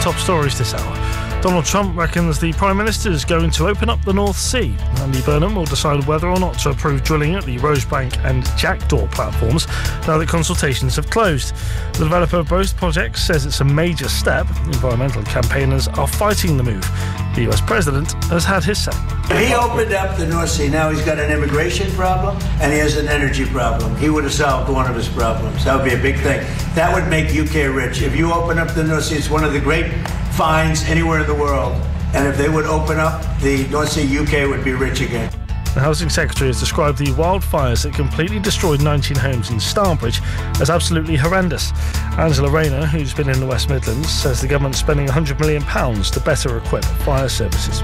top stories this hour. Donald Trump reckons the Prime Minister is going to open up the North Sea. Andy Burnham will decide whether or not to approve drilling at the Rosebank and Jackdaw platforms now that consultations have closed. The developer of both projects says it's a major step. Environmental campaigners are fighting the move. The US President has had his say. He opened up the North Sea. Now he's got an immigration problem and he has an energy problem. He would have solved one of his problems. That would be a big thing. That would make UK rich. If you open up the North Sea, it's one of the great finds anywhere in the world. And if they would open up the North Sea, UK would be rich again. The Housing Secretary has described the wildfires that completely destroyed 19 homes in Starbridge as absolutely horrendous. Angela Rayner, who's been in the West Midlands, says the government's spending £100 million to better equip fire services.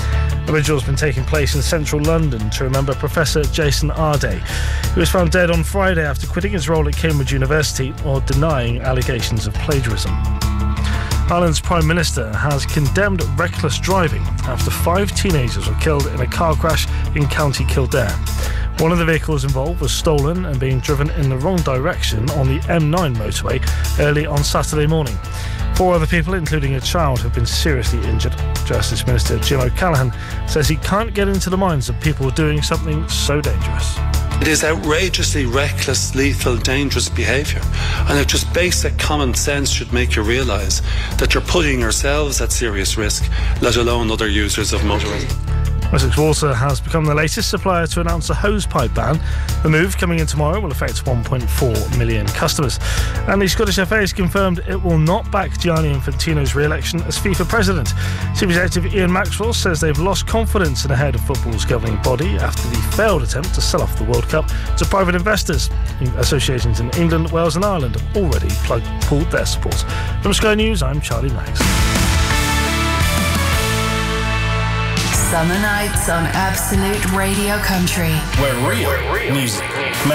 A vigil has been taking place in central London to remember Professor Jason Arday, who was found dead on Friday after quitting his role at Cambridge University or denying allegations of plagiarism. Ireland's Prime Minister has condemned reckless driving after 5 teenagers were killed in a car crash in County Kildare. One of the vehicles involved was stolen and being driven in the wrong direction on the M9 motorway early on Saturday morning. 4 other people, including a child, have been seriously injured. Justice Minister Jim O'Callaghan says he can't get into the minds of people doing something so dangerous. It is outrageously reckless, lethal, dangerous behaviour. And just basic common sense should make you realise that you're putting yourselves at serious risk, let alone other users of motorways. Wessex Water has become the latest supplier to announce a hosepipe ban. The move, coming in tomorrow, will affect 1.4 million customers. And the Scottish FA has confirmed it will not back Gianni Infantino's re-election as FIFA president. Chief Executive Ian Maxwell says they've lost confidence in the head of football's governing body after the failed attempt to sell off the World Cup to private investors. Associations in England, Wales and Ireland have already pulled their support. From Sky News, I'm Charlie Maggs. Summer nights on Absolute Radio Country. Where real music